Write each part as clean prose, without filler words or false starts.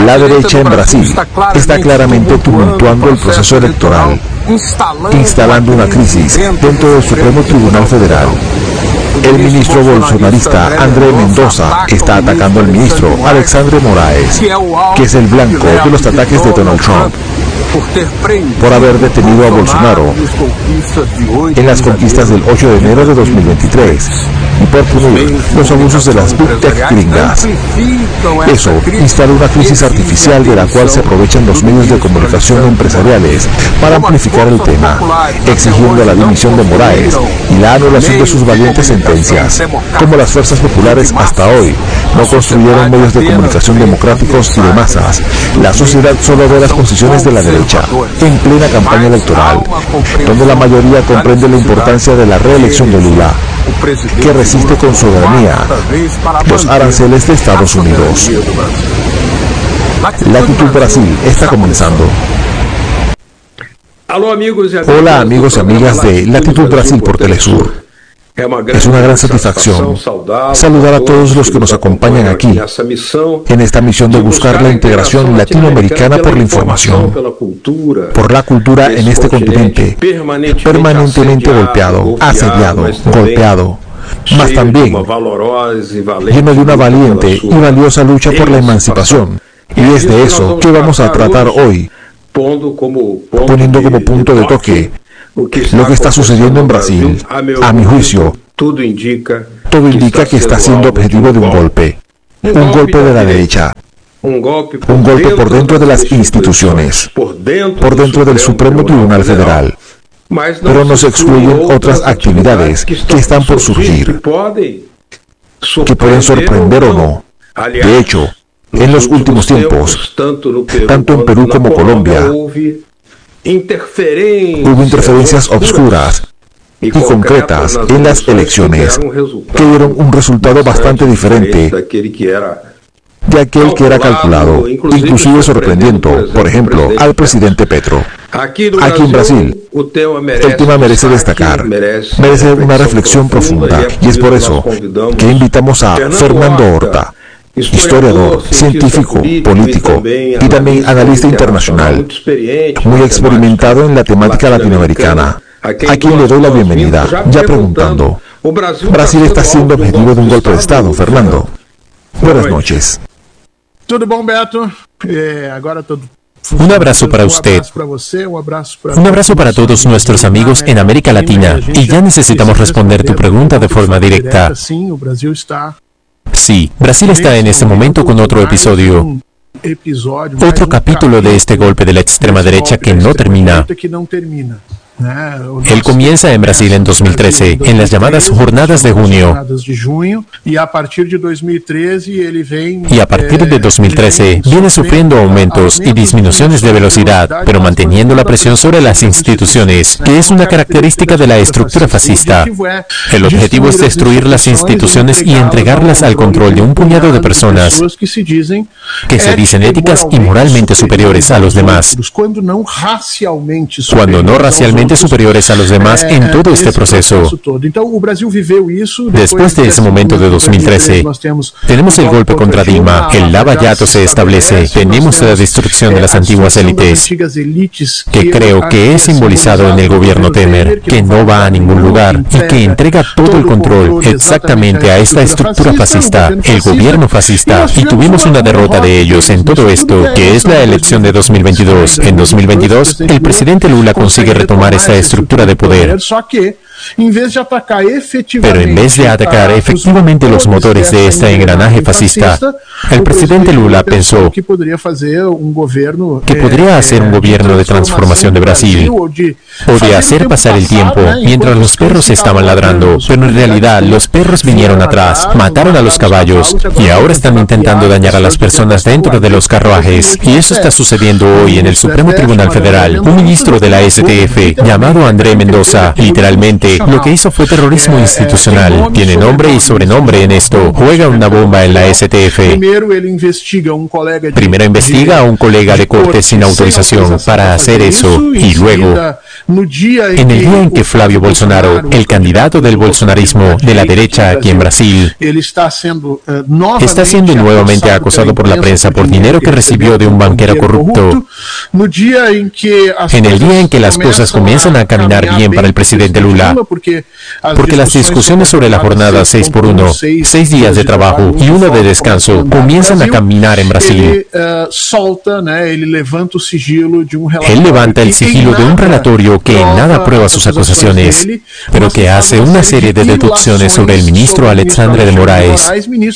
La derecha en Brasil está claramente tumultuando el proceso electoral, instalando una crisis dentro del Supremo Tribunal Federal. El ministro bolsonarista André Mendonça está atacando al ministro Alexandre Moraes, que es el blanco de los ataques de Donald Trump, por haber detenido a Bolsonaro en las conquistas del 8 de enero de 2023 y por punir los abusos de las Big Tech gringas. Eso instala una crisis artificial de la cual se aprovechan los medios de comunicación empresariales para amplificar el tema, exigiendo la dimisión de Moraes y la anulación de sus valientes sentencias. Como las fuerzas populares hasta hoy no construyeron medios de comunicación democráticos y de masas, la sociedad solo ve las posiciones de la derecha en plena campaña electoral, donde la mayoría comprende la importancia de la reelección de Lula, que resiste con soberanía los aranceles de Estados Unidos. Latitud Brasil está comenzando. Hola amigos y amigas de Latitud Brasil por Telesur. Es una gran satisfacción saludar a todos los que nos acompañan aquí en esta misión de buscar la integración latinoamericana por la información, por la cultura en este continente permanentemente golpeado, asediado, golpeado, mas también lleno de una valiente y valiosa lucha por la emancipación. Y es de eso que vamos a tratar hoy, poniendo como punto de toque lo que está sucediendo en Brasil. A mi juicio, todo indica que está siendo objetivo de un golpe de la derecha, un golpe por dentro de las instituciones, por dentro del Supremo Tribunal Federal. Pero no se excluyen otras actividades que están por surgir, que pueden sorprender o no. De hecho, en los últimos tiempos, tanto en Perú como Colombia, hubo interferencias obscuras y concretas en las elecciones que dieron un resultado bastante diferente de aquel que era calculado, inclusive sorprendiendo, por ejemplo, al presidente Petro. Aquí en Brasil, el tema merece destacar, merece una reflexión profunda, y es por eso que invitamos a Fernando Horta, historiador, científico, político y también analista internacional, muy experimentado en la temática latinoamericana, a quien le doy la bienvenida, ya preguntando, ¿Brasil está siendo objetivo de un golpe de Estado, Fernando? Buenas noches. Un abrazo para usted, un abrazo para todos nuestros amigos en América Latina, y ya necesitamos responder tu pregunta de forma directa. Sí, Brasil está en este momento con otro episodio, otro capítulo de este golpe de la extrema derecha que no termina. Él comienza en Brasil en 2013, en las llamadas Jornadas de Junio. Y a partir de 2013 viene sufriendo aumentos y disminuciones de velocidad, pero manteniendo la presión sobre las instituciones, que es una característica de la estructura fascista. El objetivo es destruir las instituciones y entregarlas al control de un puñado de personas que se dicen éticas y moralmente superiores a los demás, cuando no racialmente superiores a los demás en todo este proceso. Después de ese momento de 2013, tenemos el golpe contra Dilma, el Lava Jato se establece, tenemos la destrucción de las antiguas élites, que creo que es simbolizado en el gobierno Temer, que no va a ningún lugar y que entrega todo el control exactamente a esta estructura fascista, el gobierno fascista, y tuvimos una derrota de ellos en todo esto, que es la elección de 2022. En 2022, el presidente Lula consigue retomar esta estructura de poder. Pero en vez de atacar efectivamente los motores de este engranaje fascista, el presidente Lula pensó que podría hacer un gobierno de transformación de Brasil, o de hacer pasar el tiempo mientras los perros estaban ladrando, pero en realidad los perros vinieron atrás, mataron a los caballos y ahora están intentando dañar a las personas dentro de los carruajes. Y eso está sucediendo hoy en el Supremo Tribunal Federal. Un ministro de la STF, llamado André Mendonça, literalmente STF. Lo que hizo fue terrorismo institucional. Tiene nombre y sobrenombre en esto. Juega una bomba en la STF. Primero investiga a un colega de corte sin autorización para hacer eso y luego, en el día en que Flávio Bolsonaro, el candidato del bolsonarismo de la derecha aquí en Brasil, está siendo nuevamente acosado por la prensa por dinero que recibió de un banquero corrupto, en el día en que las cosas comienzan a caminar bien para el presidente Lula, porque las discusiones sobre la jornada 6x1, 6 días de trabajo y 1 de descanso, comienzan a caminar en Brasil. Él levanta el sigilo de un relatorio que en nada prueba sus acusaciones, pero que hace una serie de deducciones sobre el ministro Alexandre de Moraes,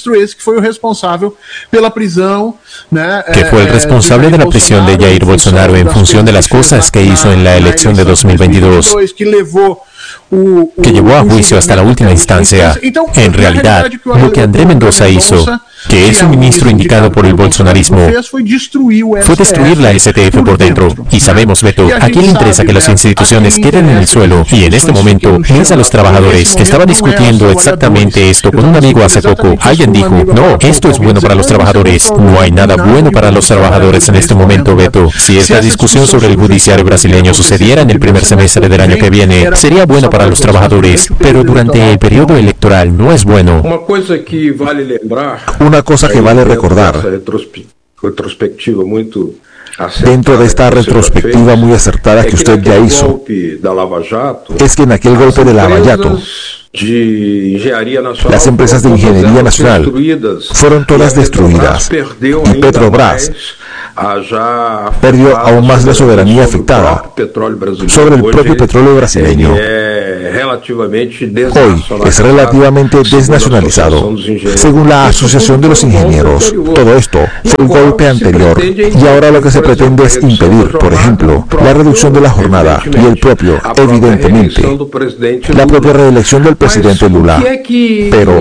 que fue el responsable de la prisión de Jair Bolsonaro en función de las cosas que hizo en la elección de 2022, que llevó a juicio hasta la última instancia. En realidad, lo que André Mendoza hizo, que es un ministro indicado por el bolsonarismo, fue destruir la STF por dentro. Y sabemos, Beto, a quién le interesa que las instituciones queden en el suelo. Y en este momento, no es a los trabajadores. Estaba discutiendo exactamente esto con un amigo hace poco. Alguien dijo, no, esto es bueno para los trabajadores. No hay nada bueno para los trabajadores en este momento, Beto. Si esta discusión sobre el judiciario brasileño sucediera en el primer semestre del año que viene, sería bueno para los trabajadores, pero durante el periodo electoral no es bueno. Una cosa que vale recordar, dentro de esta retrospectiva muy acertada que usted ya hizo, es que en aquel golpe de Lava Jato, las empresas de ingeniería nacional fueron todas destruidas y Petrobras perdió aún más la soberanía afectada sobre el propio petróleo brasileño. Hoy es relativamente desnacionalizado. Según la Asociación de los Ingenieros, todo esto fue un golpe anterior y ahora lo que se pretende es impedir, por ejemplo, la reducción de la jornada y el propio, evidentemente, la propia reelección del presidente Lula. Pero,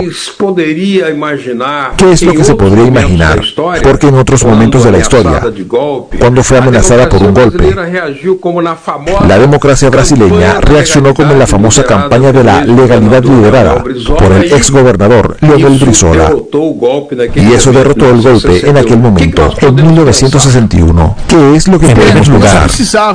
¿qué es lo que se podría imaginar? Porque en otros momentos de la historia, cuando fue amenazada por un golpe, la democracia brasileña reaccionó como en la famosa campaña de la legalidad liderada por el exgobernador Leonel Brizola, y eso derrotó el golpe en aquel momento, en 1961. ¿Qué es lo que podemos lograr?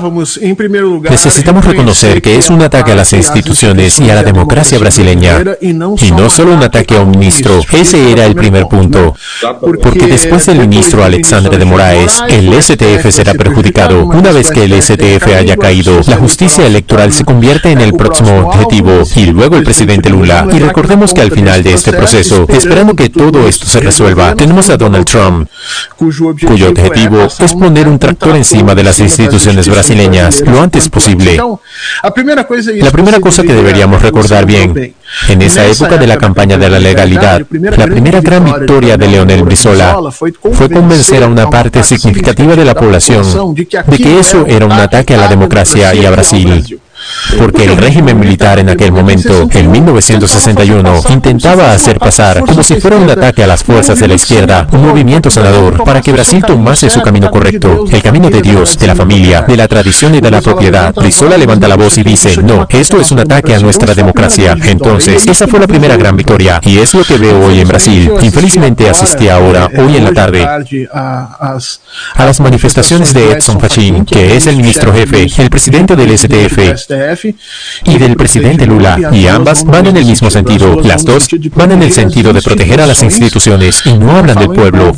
Necesitamos reconocer que es un ataque a las instituciones y a la democracia brasileña, y no solo un ataque a un ministro. Ese era el primer punto, porque después del ministro Alexandre de Moraes, el STF será perjudicado. Una vez que el STF haya caído, la justicia electoral se convierte en el próximo objetivo, y luego el presidente Lula. Y recordemos que al final de este proceso, esperando que todo esto se resuelva, tenemos a Donald Trump, cuyo objetivo es poner un tractor encima de las instituciones brasileñas lo antes posible. La primera cosa que deberíamos recordar bien, en esa época de la campaña de la legalidad, la primera gran victoria de Leonel Brizola fue convencer a una parte significativa de la población de que eso era un ataque a la democracia y a Brasil. Porque el régimen militar en aquel momento, en 1961, intentaba hacer pasar como si fuera un ataque a las fuerzas de la izquierda, un movimiento sanador, para que Brasil tomase su camino correcto, el camino de Dios, de la familia, de la tradición y de la propiedad. Brizola levanta la voz y dice, no, esto es un ataque a nuestra democracia. Entonces, esa fue la primera gran victoria, y es lo que veo hoy en Brasil. Infelizmente asistí ahora, hoy en la tarde, a las manifestaciones de Edson Fachin, que es el ministro jefe, el presidente del STF, y del presidente Lula, y ambas van en el mismo sentido. Las dos van en el sentido de proteger a las instituciones y no hablan del pueblo.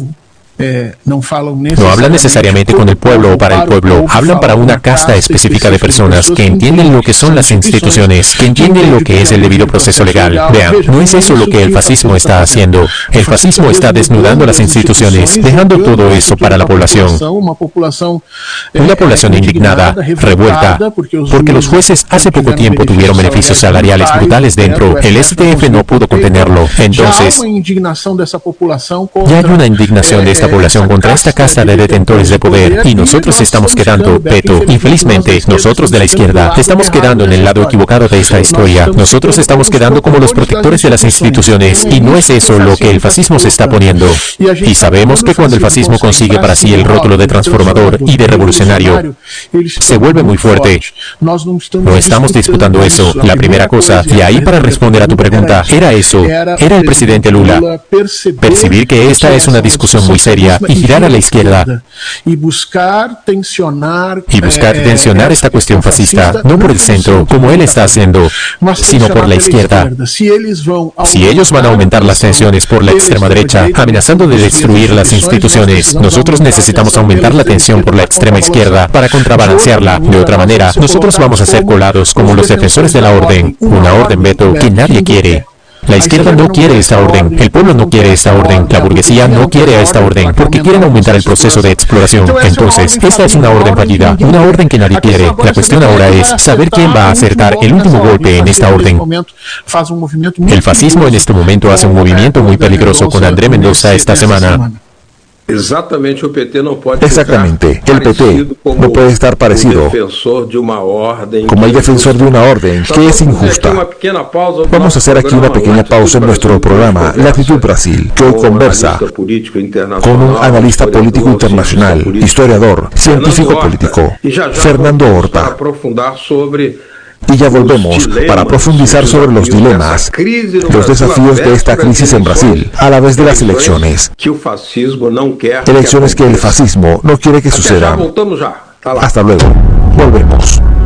No hablan necesariamente con el pueblo o para el pueblo, hablan para una casta específica de personas que entienden lo que son las instituciones, que entienden lo que es el debido proceso legal. Vean, no es eso lo que el fascismo está haciendo. El fascismo está desnudando las instituciones, dejando todo eso para la población. Una población indignada, revuelta, porque los jueces hace poco tiempo tuvieron beneficios salariales brutales dentro. El STF no pudo contenerlo. Entonces, ya hay una indignación de esta población contra esta casta de detentores de poder. Y nosotros estamos quedando, Beto, infelizmente, nosotros de la izquierda, estamos quedando en el lado equivocado de esta historia. Nosotros estamos quedando como los protectores de las instituciones. Y no es eso lo que el fascismo se está poniendo. Y sabemos que cuando el fascismo consigue para sí el rótulo de transformador y de revolucionario, se vuelve muy fuerte. No estamos disputando eso. La primera cosa, y ahí para responder a tu pregunta, era eso. Era el presidente Lula. Percibir que esta es una discusión muy seria y girar a la izquierda. Y buscar tensionar esta cuestión fascista, no por el centro, como él está haciendo, sino por la izquierda. Si ellos van a aumentar las tensiones por la extrema derecha, amenazando de destruir las instituciones, nosotros necesitamos aumentar la tensión por la extrema izquierda para contrabalancearla. De otra manera, nosotros vamos a ser colados como los defensores de la orden, una orden, Beto, que nadie quiere. La izquierda no quiere esta orden, el pueblo no quiere esta orden, la burguesía no quiere esta orden, porque quieren aumentar el proceso de exploración. Entonces, esta es una orden fallida, una orden que nadie quiere. La cuestión ahora es saber quién va a acertar el último golpe en esta orden. El fascismo en este momento hace un movimiento muy peligroso con André Mendoza esta semana. Exactamente, el PT no puede estar parecido como el defensor de una orden que es injusta. Vamos a hacer aquí una pequeña pausa en nuestro programa Latitud Brasil, que hoy conversa con un analista político internacional, historiador, científico político, Fernando Horta. Y ya volvemos para profundizar sobre los dilemas, los desafíos de esta crisis en Brasil, a la vez de las elecciones. Elecciones que el fascismo no quiere que sucedan. Hasta luego. Volvemos.